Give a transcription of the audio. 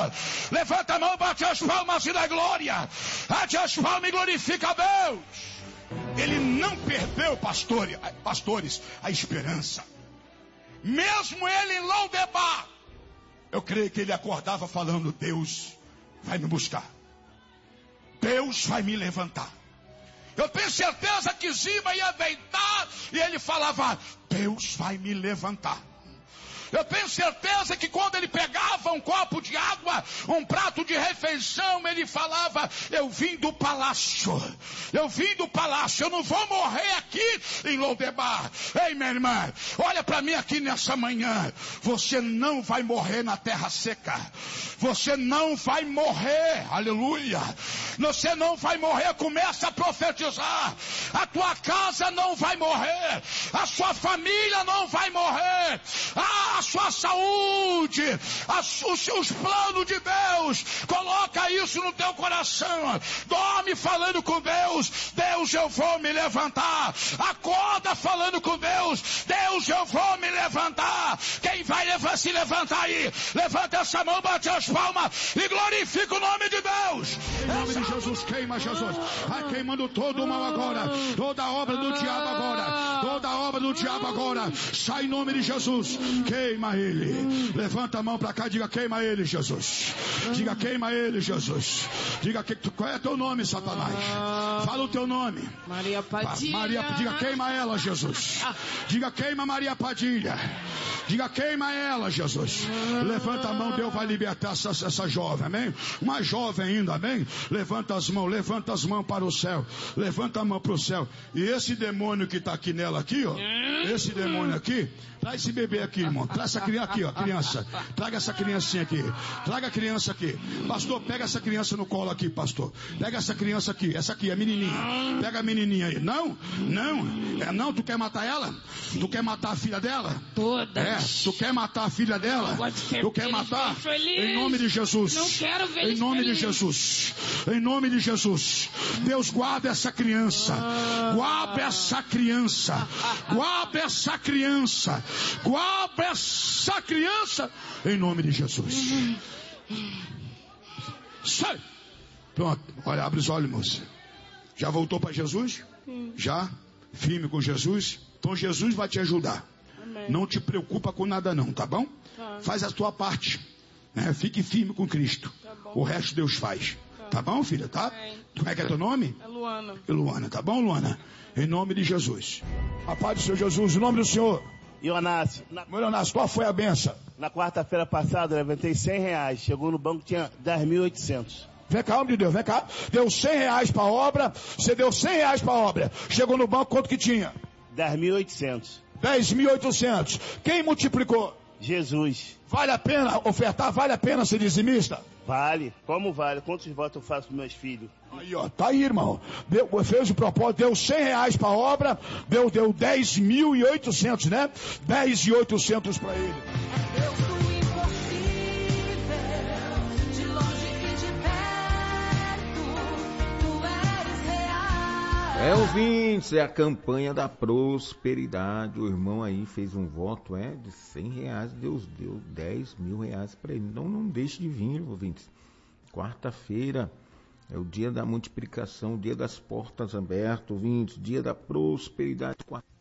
Senhor. Levanta a mão, bate as palmas e dá glória. Bate as palmas e glorifica a Deus. Ele não perdeu, pastores, a esperança. Mesmo ele em Lodebar, eu creio que ele acordava falando: Deus vai me buscar. Deus vai me levantar. Eu tenho certeza que Ziba ia deitar e ele falava: Deus vai me levantar. Eu tenho certeza que quando ele pegava um copo de água, um prato de refeição, ele falava: eu vim do palácio, eu não vou morrer aqui em Lodebar. Ei, minha irmã, olha para mim aqui nessa manhã. Você não vai morrer na terra seca. Você não vai morrer, aleluia. Você não vai morrer. Começa a profetizar. A tua casa não vai morrer, a sua família não vai morrer, a sua saúde, os planos de Deus. Coloca isso no teu coração. Dorme falando com Deus: Deus, eu vou me levantar. Acorda falando com Deus: Deus, eu vou me levantar. Quem vai se levantar aí? Levanta essa mão, bate as palmas e glorifica o nome de Deus. Em nome de Jesus, queima, Jesus. Vai queimando todo o mal agora, toda a obra do diabo agora, toda a obra do diabo agora. Sai em nome de Jesus. Queima ele. Levanta a mão para cá e diga: queima ele, Jesus. Diga: queima ele, Jesus. Diga: qual é teu nome, Satanás? Fala o teu nome. Maria Padilha. Diga: queima ela, Jesus. Diga: queima Maria Padilha. Diga: queima ela, Jesus. Levanta a mão, Deus vai libertar essa jovem, amém? Uma jovem ainda, amém? Levanta as mãos para o céu. Levanta a mão para o céu. E esse demônio que está aqui nela, aqui, ó. Esse demônio aqui, traz esse bebê aqui, irmão. Traz essa criança aqui, ó, criança. Traga essa criancinha aqui. Traga a criança aqui. Pastor, pega essa criança no colo aqui, pastor. Pega essa criança aqui. Essa aqui, a menininha. Pega a menininha aí. Não? Não, tu quer matar ela? Tu quer matar a filha dela? Todas. Tu quer matar a filha dela? Tu quer matar? Em nome de Jesus. Não quero ver em nome de Jesus. Em nome de Jesus. Deus, guarda essa criança. Guarda essa criança. Guarda essa criança. Guarda essa criança. Em nome de Jesus. Sai. Pronto. Olha, abre os olhos, moça. Já voltou para Jesus? Já? Firme com Jesus? Então Jesus vai te ajudar. Amém. Não te preocupa com nada não, tá bom? Tá. Faz a tua parte, né? Fique firme com Cristo. Tá bom. O resto Deus faz. Tá bom, filha? Tá? Como é que é teu nome? É Luana. Luana, tá bom, Luana? Em nome de Jesus. A paz do Senhor Jesus, em nome do Senhor. Ionácio, Ionácio, qual foi a benção? na quarta-feira passada eu levantei R$100, chegou no banco tinha 10.800. Vem cá, homem de Deus, vem cá. Deu R$100 para a obra, você deu R$100 para a obra. Chegou no banco, quanto que tinha? 10.800. 10.800. Quem multiplicou? Jesus. Vale a pena ofertar? Vale a pena ser dizimista? Vale. Como vale? Quantos votos eu faço para meus filhos? Aí, ó, tá aí, irmão. Fez o propósito, deu R$100 para a obra, deu 10.800, né? 10.800 para ele. Deus do impossível, de longe que de perto, tu eres real. Ouvintes, é a campanha da prosperidade. O irmão aí fez um voto de R$100. Deus deu R$10.000 para ele. Então não deixe de vir, ouvintes. Quarta-feira é o dia da multiplicação, o dia das portas abertas, ouvintes. Dia da prosperidade.